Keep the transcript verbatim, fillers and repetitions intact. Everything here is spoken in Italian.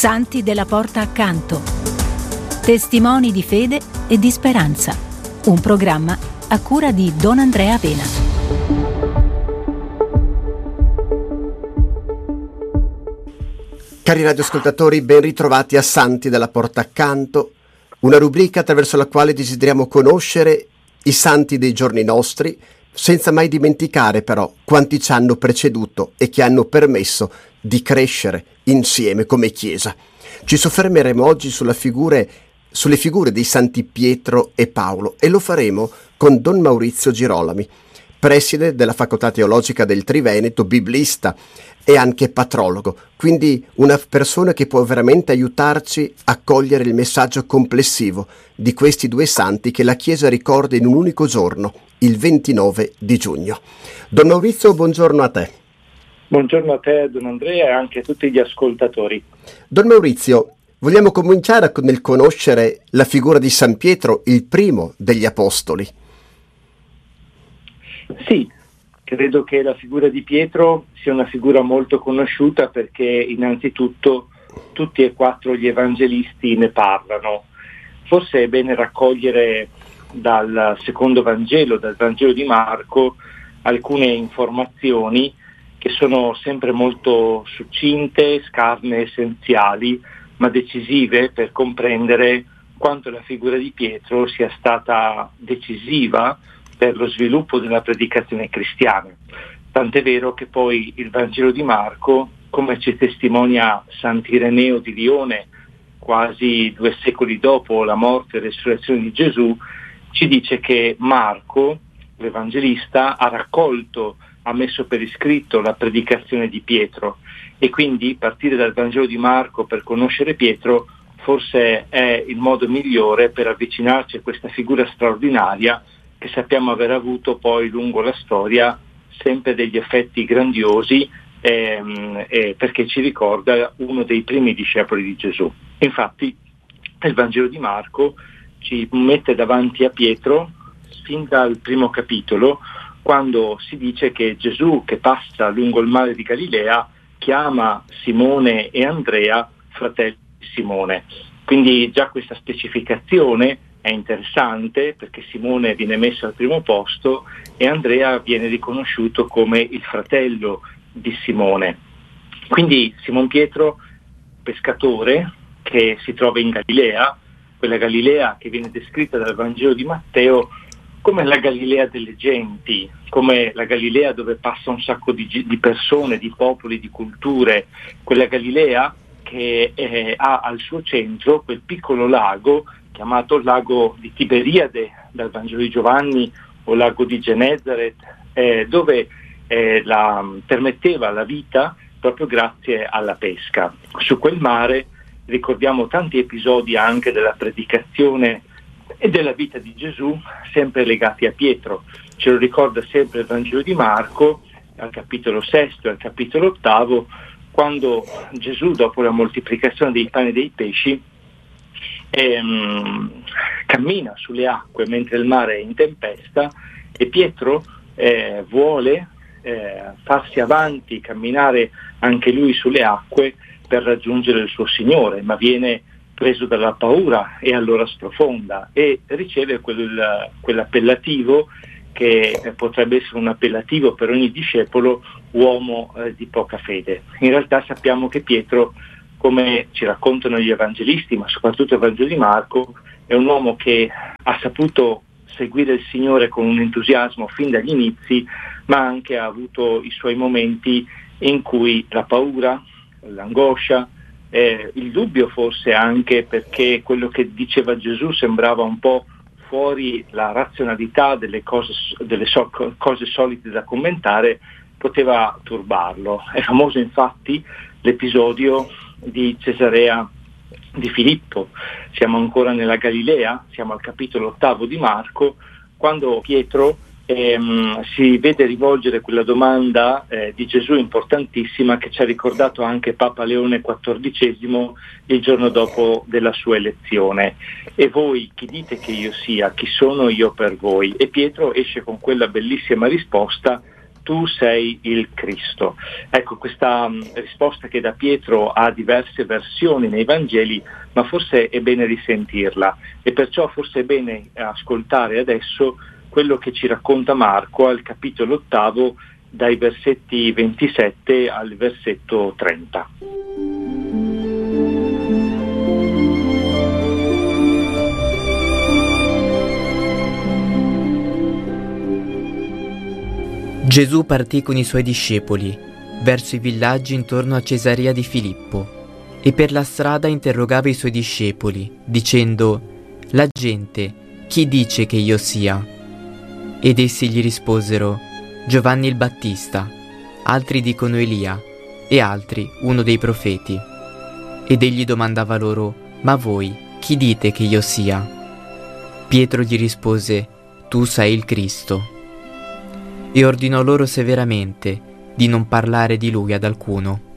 Santi della porta accanto. Testimoni di fede e di speranza. Un programma a cura di Don Andrea Vena. Cari radioascoltatori, ben ritrovati a Santi della porta accanto, una rubrica attraverso la quale desideriamo conoscere i santi dei giorni nostri, senza mai dimenticare però quanti ci hanno preceduto e che hanno permesso di crescere insieme come Chiesa. Ci soffermeremo oggi sulla figure, sulle figure dei santi Pietro e Paolo e lo faremo con Don Maurizio Girolami, preside della Facoltà Teologica del Triveneto, biblista e anche patrologo, quindi una persona che può veramente aiutarci a cogliere il messaggio complessivo di questi due santi che la Chiesa ricorda in un unico giorno, il ventinove di giugno. Don Maurizio, buongiorno a te. Buongiorno a te, Don Andrea, e anche a tutti gli ascoltatori. Don Maurizio, vogliamo cominciare nel conoscere la figura di San Pietro, il primo degli Apostoli. Sì, credo che la figura di Pietro sia una figura molto conosciuta perché innanzitutto tutti e quattro gli evangelisti ne parlano. Forse è bene raccogliere dal secondo Vangelo, dal Vangelo di Marco, alcune informazioni che sono sempre molto succinte, scarne, essenziali, ma decisive per comprendere quanto la figura di Pietro sia stata decisiva per lo sviluppo della predicazione cristiana. Tant'è vero che poi il Vangelo di Marco, come ci testimonia Sant'Ireneo di Lione, quasi due secoli dopo la morte e resurrezione di Gesù, ci dice che Marco, l'Evangelista, ha raccolto, ha messo per iscritto la predicazione di Pietro e quindi partire dal Vangelo di Marco per conoscere Pietro forse è il modo migliore per avvicinarci a questa figura straordinaria che sappiamo aver avuto poi lungo la storia sempre degli effetti grandiosi ehm, eh, perché ci ricorda uno dei primi discepoli di Gesù. Infatti il Vangelo di Marco ci mette davanti a Pietro fin dal primo capitolo, quando si dice che Gesù, che passa lungo il mare di Galilea, chiama Simone e Andrea fratelli di Simone. Quindi già questa specificazione è interessante perché Simone viene messo al primo posto e Andrea viene riconosciuto come il fratello di Simone. Quindi Simon Pietro, pescatore che si trova in Galilea, quella Galilea che viene descritta dal Vangelo di Matteo come la Galilea delle genti, come la Galilea dove passa un sacco di, di persone, di popoli, di culture, quella Galilea che eh, ha al suo centro quel piccolo lago chiamato lago di Tiberiade dal Vangelo di Giovanni o lago di Genesaret, eh, dove eh, la, permetteva la vita proprio grazie alla pesca. Su quel mare ricordiamo tanti episodi anche della predicazione e della vita di Gesù, sempre legati a Pietro. Ce lo ricorda sempre il Vangelo di Marco, al capitolo sesto e al capitolo ottavo, quando Gesù, dopo la moltiplicazione dei pani e dei pesci, ehm, cammina sulle acque mentre il mare è in tempesta e Pietro eh, vuole eh, farsi avanti, camminare anche lui sulle acque per raggiungere il suo Signore, ma viene preso dalla paura e allora sprofonda e riceve quel, quell'appellativo che potrebbe essere un appellativo per ogni discepolo, uomo eh, di poca fede. In realtà sappiamo che Pietro, come ci raccontano gli evangelisti, ma soprattutto il Vangelo di Marco, è un uomo che ha saputo seguire il Signore con un entusiasmo fin dagli inizi, ma anche ha avuto i suoi momenti in cui la paura, l'angoscia, Eh, il dubbio forse anche perché quello che diceva Gesù sembrava un po' fuori la razionalità delle cose, delle so- cose solite da commentare, poteva turbarlo. È famoso infatti l'episodio di Cesarea di Filippo. Siamo ancora nella Galilea, siamo al capitolo ottavo di Marco, quando Pietro ehm, si vede rivolgere quella domanda eh, di Gesù importantissima che ci ha ricordato anche Papa Leone quattordicesimo il giorno dopo della sua elezione. E voi chi dite che io sia? Chi sono io per voi? E Pietro esce con quella bellissima risposta: tu sei il Cristo. Ecco, questa mh, risposta che da Pietro ha diverse versioni nei Vangeli, ma forse è bene risentirla, e perciò forse è bene ascoltare adesso quello che ci racconta Marco al capitolo ottavo, dai versetti ventisette al versetto trenta. Gesù partì con i suoi discepoli verso i villaggi intorno a Cesarea di Filippo e per la strada interrogava i suoi discepoli, dicendo: «La gente, chi dice che io sia?» Ed essi gli risposero: «Giovanni il Battista, altri dicono Elia e altri uno dei profeti». Ed egli domandava loro: «Ma voi, chi dite che io sia?» Pietro gli rispose: «Tu sei il Cristo». E ordinò loro severamente di non parlare di lui ad alcuno.